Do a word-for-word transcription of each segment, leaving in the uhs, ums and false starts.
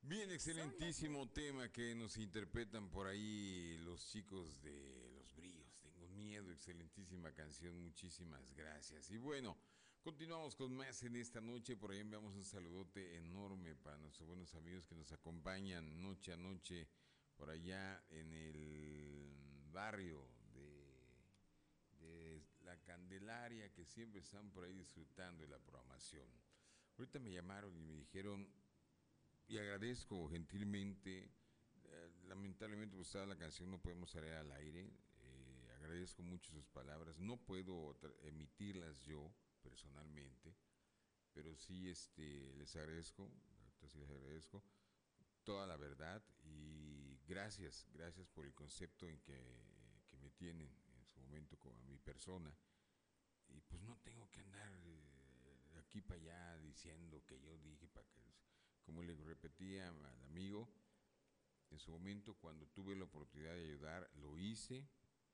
Bien, excelentísimo tema que nos interpretan por ahí los chicos de Los Bríos. Tengo miedo, excelentísima canción, muchísimas gracias. Y bueno, continuamos con más en esta noche. Por ahí enviamos un saludote enorme para nuestros buenos amigos que nos acompañan noche a noche por allá en el barrio de, de La Candelaria, que siempre están por ahí disfrutando de la programación. Ahorita me llamaron y me dijeron, y agradezco gentilmente, eh, lamentablemente pues estaba la canción, no podemos salir al aire, eh, agradezco mucho sus palabras, no puedo emitirlas yo personalmente, pero sí este, les agradezco, sí les agradezco toda la verdad y gracias, gracias por el concepto en que, que me tienen en su momento con a mi persona. Y pues no tengo que andar eh, aquí para allá diciendo que yo dije para que, como le repetía al amigo, en su momento cuando tuve la oportunidad de ayudar, lo hice,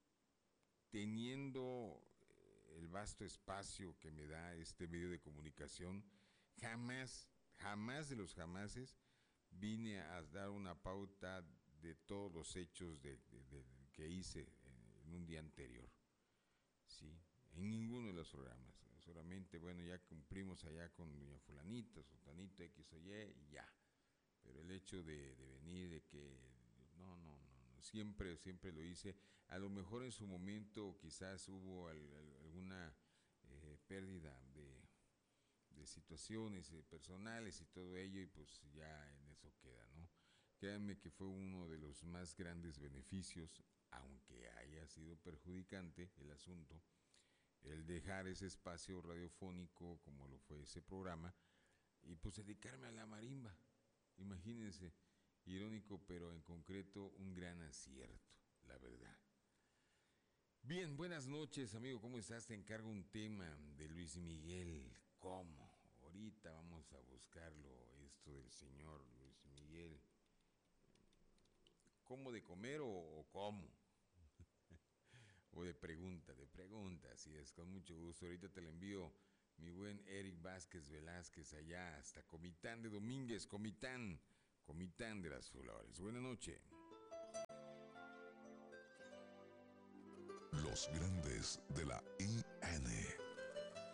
teniendo eh, el vasto espacio que me da este medio de comunicación, jamás, jamás de los jamases vine a dar una pauta de todos los hechos de, de, de, que hice en, en un día anterior. Sí, en ninguno de los programas. Solamente, bueno, ya cumplimos allá con doña fulanita, sultanita, X o Y, y ya. Pero el hecho de, de venir, de que, no, no, no, no, siempre, siempre lo hice. A lo mejor en su momento quizás hubo al, al, alguna eh, pérdida de, de situaciones eh, personales y todo ello, y pues ya en eso queda, ¿no? Créanme que fue uno de los más grandes beneficios, aunque haya sido perjudicante el asunto, el dejar ese espacio radiofónico como lo fue ese programa y pues dedicarme a la marimba. Imagínense, irónico, pero en concreto un gran acierto, la verdad. Bien, buenas noches, amigo, ¿cómo estás? Te encargo un tema de Luis Miguel. ¿Cómo? Ahorita vamos a buscarlo, esto del señor Luis Miguel. ¿Cómo de comer o, o cómo? O de pregunta, de pregunta, así es, con mucho gusto. Ahorita te lo envío, mi buen Eric Vázquez Velázquez, allá hasta Comitán de Domínguez, Comitán, Comitán de las Flores. Buenas noches. Los grandes de la I N